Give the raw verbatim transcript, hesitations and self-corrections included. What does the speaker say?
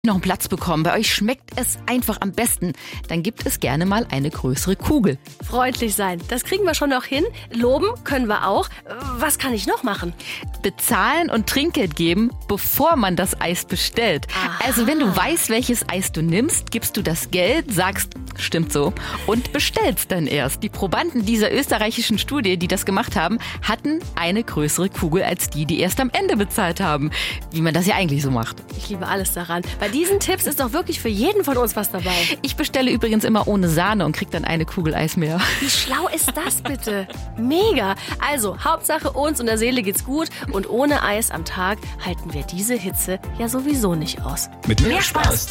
noch einen Platz bekommen. Bei euch schmeckt es einfach am besten. Dann gibt es gerne mal eine größere Kugel. Freundlich sein, das kriegen wir schon noch hin. Loben können wir auch. Was kann ich noch machen? Bezahlen und Trinkgeld geben, bevor man das Eis bestellt. Aha. Also wenn du weißt, welches Eis du nimmst, gibst du das Geld, sagst, stimmt so, und bestellst dann erst. Die Probanden dieser österreichischen Studie, die das gemacht haben, hatten eine größere Kugel als die, die erst am Ende bezahlt haben. Wie man das ja eigentlich so macht. Ich liebe alles daran. Bei diesen Tipps ist doch wirklich für jeden von uns was dabei. Ich bestelle übrigens immer ohne Sahne und krieg dann eine Kugel Eis mehr. Wie schlau ist das bitte? Mega. Also, Hauptsache uns und der Seele geht's gut. Und ohne Eis am Tag halten wir diese Hitze ja sowieso nicht aus. Mit mehr Spaß